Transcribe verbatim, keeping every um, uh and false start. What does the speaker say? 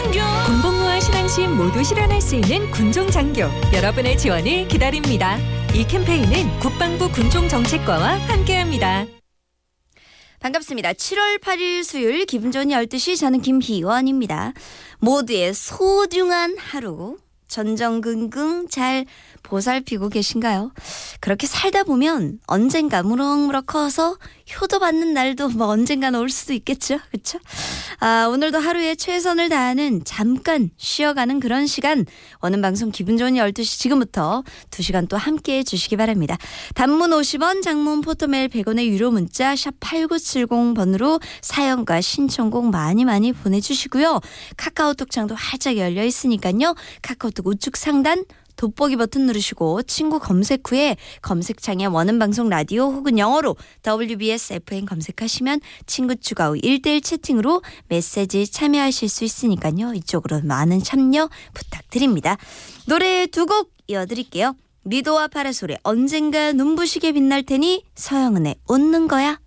장교. 군복무와 신앙심 모두 실현할 수 있는 군종장교. 여러분의 지원을 기다립니다. 이 캠페인은 국방부 군종정책과와 함께합니다. 반갑습니다. 칠월 팔일 수요일 기분 좋은 열두 시 저는 김희원입니다. 모두의 소중한 하루 전전긍긍 잘 보살피고 계신가요? 그렇게 살다 보면 언젠가 무럭무럭 커서 효도 받는 날도 뭐 언젠간 올 수도 있겠죠. 그렇죠? 아, 오늘도 하루에 최선을 다하는 잠깐 쉬어가는 그런 시간 오는 방송 기분 좋은 열두 시 지금부터 두 시간 또 함께해 주시기 바랍니다. 단문 오십 원 장문 포토메일 백 원의 유료 문자 샵 팔구칠공 번으로 사연과 신청곡 많이 많이 보내주시고요. 카카오톡 창도 활짝 열려 있으니까요. 카카오톡 우측 상단 돋보기 버튼 누르시고 친구 검색 후에 검색창에 원음 방송 라디오 혹은 영어로 더블유비에스 에프엠 검색하시면 친구 추가 후 일 대일 채팅으로 메시지 참여하실 수 있으니까요. 이쪽으로 많은 참여 부탁드립니다. 노래 두 곡 이어드릴게요. 리도와 파라솔의 언젠가 눈부시게 빛날 테니 서영은의 웃는 거야.